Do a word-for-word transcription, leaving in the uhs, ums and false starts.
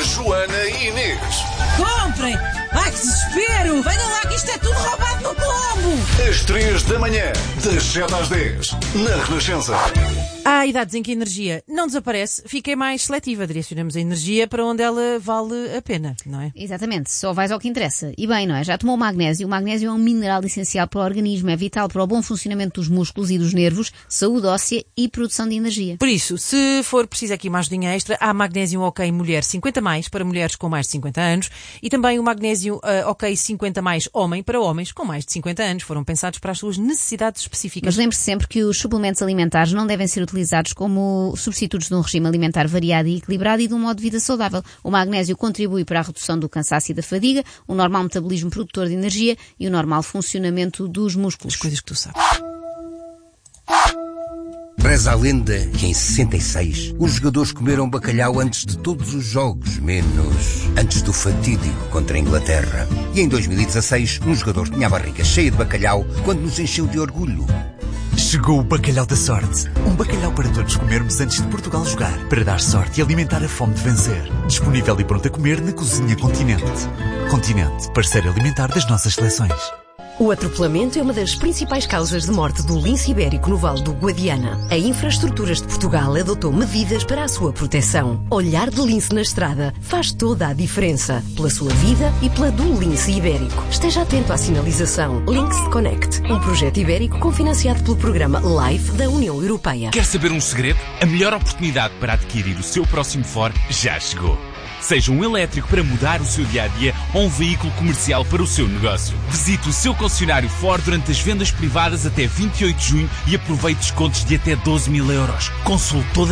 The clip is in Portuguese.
Joana e Inês. Comprem! Ai, que desespero! Venham lá que isto é tudo roubado no Colombo! Às três da manhã, das sete às dez, na Renascença. Há idades em que a energia não desaparece, fica mais seletiva. Direcionamos a energia para onde ela vale a pena, não é? Exatamente, só vais ao que interessa. E bem, não é? Já tomou magnésio? O magnésio é um mineral essencial para o organismo, é vital para o bom funcionamento dos músculos e dos nervos, saúde óssea e produção de energia. Por isso, se for preciso aqui uma ajudinha extra, há magnésio OK Mulher cinquenta mais, para mulheres com mais de cinquenta anos, e também o magnésio uh, OK cinquenta mais Homem, para homens com mais de cinquenta anos. Foram pensados para as suas necessidades específicas. Mas lembre-se sempre que os suplementos alimentares não devem ser utilizados como substitutos de um regime alimentar variado e equilibrado e de um modo de vida saudável. O magnésio contribui para a redução do cansaço e da fadiga, o normal metabolismo produtor de energia e o normal funcionamento dos músculos. As coisas que tu sabes. Reza a lenda que em sessenta e seis os jogadores comeram bacalhau antes de todos os jogos, menos antes do fatídico contra a Inglaterra. E em dois mil e dezasseis um jogador tinha a barriga cheia de bacalhau quando nos encheu de orgulho. Chegou o bacalhau da sorte. Um bacalhau para todos comermos antes de Portugal jogar, para dar sorte e alimentar a fome de vencer. Disponível e pronto a comer na Cozinha Continente. Continente, parceiro alimentar das nossas seleções. O atropelamento é uma das principais causas de morte do lince ibérico no Vale do Guadiana. A Infraestruturas de Portugal adotou medidas para a sua proteção. Olhar de lince na estrada faz toda a diferença, pela sua vida e pela do lince ibérico. Esteja atento à sinalização. Links Connect, um projeto ibérico cofinanciado pelo programa LIFE da União Europeia. Quer saber um segredo? A melhor oportunidade para adquirir o seu próximo Ford já chegou. Seja um elétrico para mudar o seu dia-a-dia ou um veículo comercial para o seu negócio. Visite o seu concessionário Ford durante as vendas privadas até vinte e oito de junho e aproveite descontos de até doze mil euros. Consulte todas